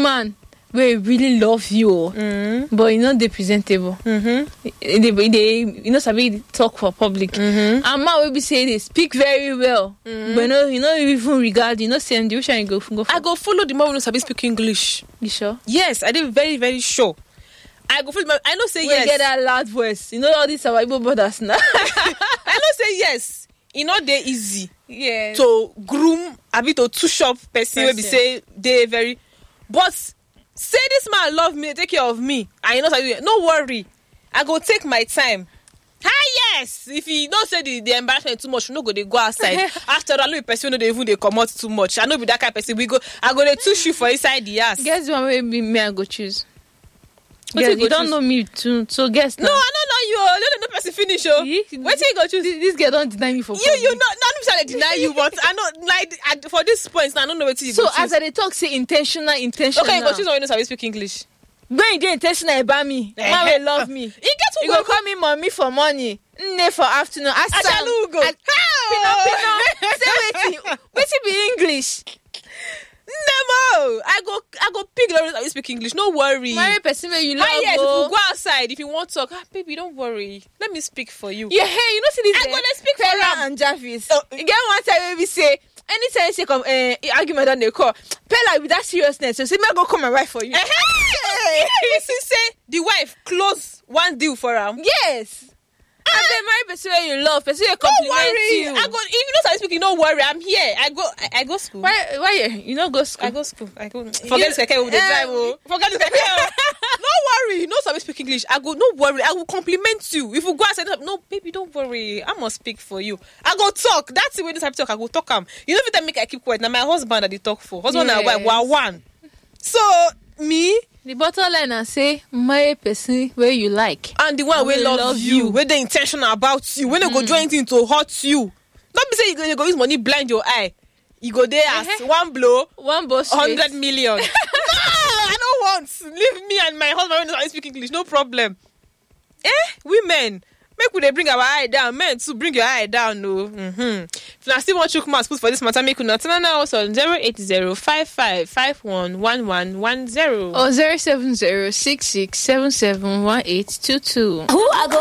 woman wey really love you, but you know they presentable. They sabi talk for public. And man will be say they speak very well, but you know even regard, send you shall go. I go follow the man who sabi speak English. You sure? Yes, I did very, very sure. I go follow. I know say yes. Get that loud voice. You know all these our Igbo brothers now. I know say yes. You know they easy. Yeah. To groom a bit to two shop person will be say they very, but say this man love me, take care of me, and you know no worry, I go take my time. Yes, if you don't say the embarrassment too much, you no go they go outside. After all, the person no they even they come out too much. I know be that kind of person. I go they touch you for inside the ass. Guess the one way me I go choose. Guess you don't know me too, so guess. No, I don't know you. Let the person finish. Oh, wait till you go choose. This girl don't deny me for you. Not I'm deny you, but I know like for this point, I don't know what you. So as I talk, say intentional. Okay, you go choose when you know how to speak English. When you dey intentional about me, man will love me. You go call me mommy for money, nne for afternoon. Asalugo. Say waiting be English. No, I go pick the way you speak English. No worry. Marry person where you love. Yes, if you go outside, if you want to talk, baby, don't worry. Let me speak for you. Yeah, hey, you know see this. I go to speak for Pella and Jarvis. You get one time where we say anytime you say come argument on the call, Pella with that seriousness. So say me I go come and write for you. You see, say the wife close one deal for him. Yes. And then marry person where you love, person where compliment you. I go. If you know how to speak, don't worry. I'm here. I go school. Why you not go school? I go school. Forget the keke with the drive. Forget the keke. No worry. You know how to speak English. I go. No worry. I will compliment you. If you go outside, no baby, don't worry. I must speak for you. I go talk. That's the way this have to talk. I go talk him. You know if I make I keep quiet. Now my husband that they talk for. Husband and wife were one. So me. The bottom line and say marry person where you like, and the one where love you, where they intentional about you, when they go do anything to hurt you. Don't be say you go use money blind your eye. You go there as one blow, 100 million. No, I don't want. Leave me and my husband when I speak English, no problem. Women, make we they bring our eye down. Men too, bring your eye down. No. If you still want chook mouth put for this matter, make you not turn now also 08055511110 or 07066771822. Who I go